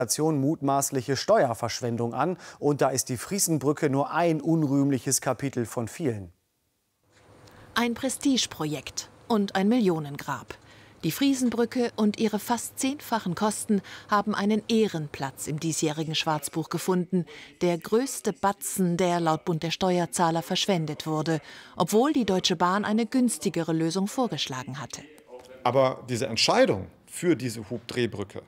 Mutmaßliche Steuerverschwendung an. Und da ist die Friesenbrücke nur ein unrühmliches Kapitel von vielen. Ein Prestigeprojekt und ein Millionengrab. Die Friesenbrücke und ihre fast 10-fachen Kosten haben einen Ehrenplatz im diesjährigen Schwarzbuch gefunden. Der größte Batzen, der laut Bund der Steuerzahler verschwendet wurde, obwohl die Deutsche Bahn eine günstigere Lösung vorgeschlagen hatte. Aber diese Entscheidung für diese Hubdrehbrücke,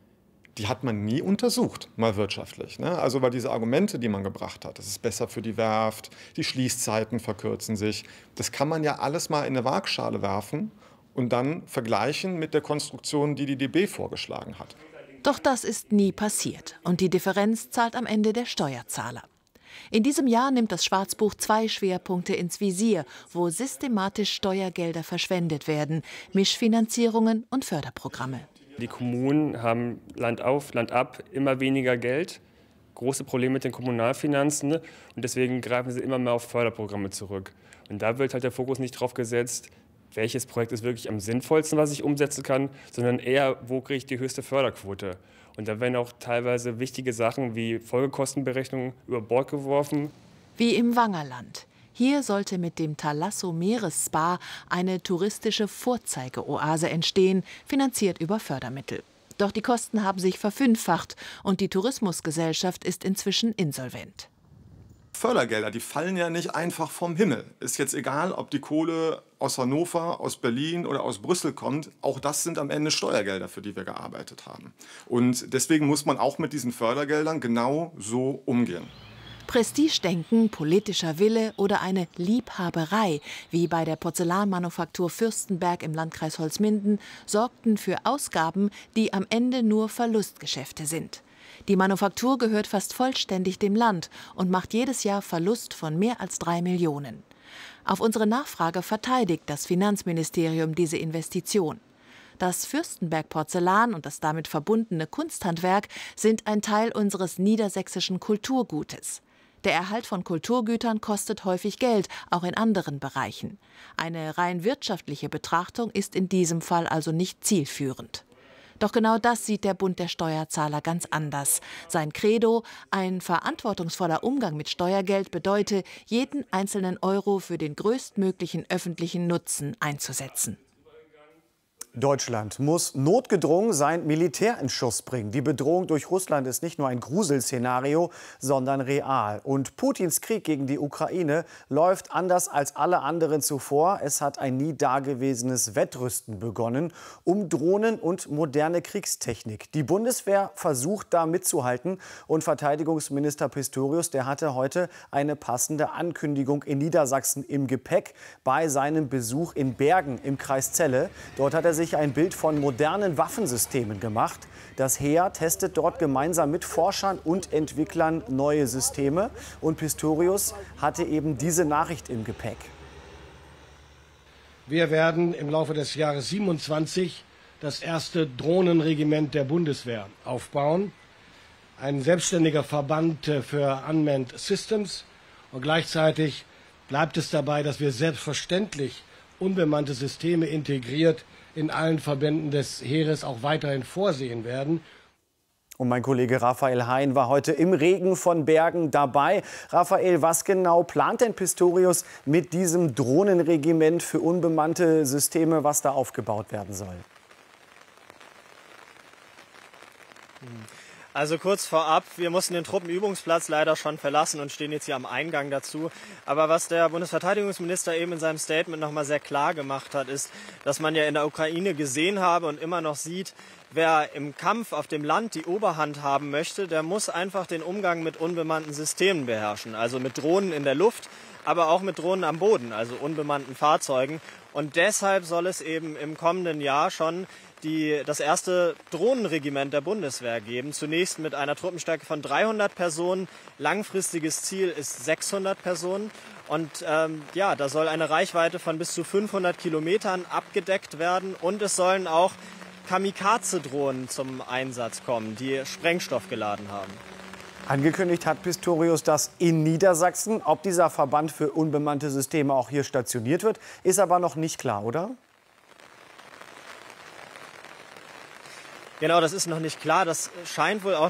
die hat man nie untersucht, mal wirtschaftlich. Ne? Also weil diese Argumente, die man gebracht hat, es ist besser für die Werft, die Schließzeiten verkürzen sich, das kann man ja alles mal in eine Waagschale werfen und dann vergleichen mit der Konstruktion, die die DB vorgeschlagen hat. Doch das ist nie passiert und die Differenz zahlt am Ende der Steuerzahler. In diesem Jahr nimmt das Schwarzbuch 2 Schwerpunkte ins Visier, wo systematisch Steuergelder verschwendet werden, Mischfinanzierungen und Förderprogramme. Die Kommunen haben Land auf, Land ab immer weniger Geld, große Probleme mit den Kommunalfinanzen und deswegen greifen sie immer mehr auf Förderprogramme zurück. Und da wird halt der Fokus nicht drauf gesetzt, welches Projekt ist wirklich am sinnvollsten, was ich umsetzen kann, sondern eher, wo kriege ich die höchste Förderquote. Und da werden auch teilweise wichtige Sachen wie Folgekostenberechnungen über Bord geworfen. Wie im Wangerland. Hier sollte mit dem Thalasso Meeresspa eine touristische Vorzeigeoase entstehen, finanziert über Fördermittel. Doch die Kosten haben sich verfünffacht und die Tourismusgesellschaft ist inzwischen insolvent. Fördergelder, die fallen ja nicht einfach vom Himmel. Ist jetzt egal, ob die Kohle aus Hannover, aus Berlin oder aus Brüssel kommt. Auch das sind am Ende Steuergelder, für die wir gearbeitet haben. Und deswegen muss man auch mit diesen Fördergeldern genau so umgehen. Prestigedenken, politischer Wille oder eine Liebhaberei, wie bei der Porzellanmanufaktur Fürstenberg im Landkreis Holzminden, sorgten für Ausgaben, die am Ende nur Verlustgeschäfte sind. Die Manufaktur gehört fast vollständig dem Land und macht jedes Jahr Verlust von mehr als 3 Millionen. Auf unsere Nachfrage verteidigt das Finanzministerium diese Investition. Das Fürstenberg-Porzellan und das damit verbundene Kunsthandwerk sind ein Teil unseres niedersächsischen Kulturgutes. Der Erhalt von Kulturgütern kostet häufig Geld, auch in anderen Bereichen. Eine rein wirtschaftliche Betrachtung ist in diesem Fall also nicht zielführend. Doch genau das sieht der Bund der Steuerzahler ganz anders. Sein Credo, ein verantwortungsvoller Umgang mit Steuergeld bedeute, jeden einzelnen Euro für den größtmöglichen öffentlichen Nutzen einzusetzen. Deutschland muss notgedrungen sein Militär in Schuss bringen. Die Bedrohung durch Russland ist nicht nur ein Gruselszenario, sondern real. Und Putins Krieg gegen die Ukraine läuft anders als alle anderen zuvor. Es hat ein nie dagewesenes Wettrüsten begonnen um Drohnen und moderne Kriegstechnik. Die Bundeswehr versucht da mitzuhalten. Und Verteidigungsminister Pistorius, der hatte heute eine passende Ankündigung in Niedersachsen im Gepäck bei seinem Besuch in Bergen im Kreis Celle. Dort hat er sich ein Bild von modernen Waffensystemen gemacht. Das Heer testet dort gemeinsam mit Forschern und Entwicklern neue Systeme. Und Pistorius hatte eben diese Nachricht im Gepäck. Wir werden im Laufe des Jahres 27 das erste Drohnenregiment der Bundeswehr aufbauen. Ein selbstständiger Verband für Unmanned Systems. Und gleichzeitig bleibt es dabei, dass wir selbstverständlich unbemannte Systeme integriert in allen Verbänden des Heeres auch weiterhin vorsehen werden. Und mein Kollege Raphael Hein war heute im Regen von Bergen dabei. Raphael, was genau plant denn Pistorius mit diesem Drohnenregiment für unbemannte Systeme, was da aufgebaut werden soll? Also kurz vorab, wir mussten den Truppenübungsplatz leider schon verlassen und stehen jetzt hier am Eingang dazu. Aber was der Bundesverteidigungsminister eben in seinem Statement nochmal sehr klar gemacht hat, ist, dass man ja in der Ukraine gesehen habe und immer noch sieht, wer im Kampf auf dem Land die Oberhand haben möchte, der muss einfach den Umgang mit unbemannten Systemen beherrschen. Also mit Drohnen in der Luft, aber auch mit Drohnen am Boden, also unbemannten Fahrzeugen. Und deshalb soll es eben im kommenden Jahr schon das erste Drohnenregiment der Bundeswehr geben. Zunächst mit einer Truppenstärke von 300 Personen. Langfristiges Ziel ist 600 Personen. Und ja, da soll eine Reichweite von bis zu 500 Kilometern abgedeckt werden. Und es sollen auch Kamikaze-Drohnen zum Einsatz kommen, die Sprengstoff geladen haben. Angekündigt hat Pistorius das in Niedersachsen. Ob dieser Verband für unbemannte Systeme auch hier stationiert wird, ist aber noch nicht klar, oder? Genau, das ist noch nicht klar. Das scheint wohl auch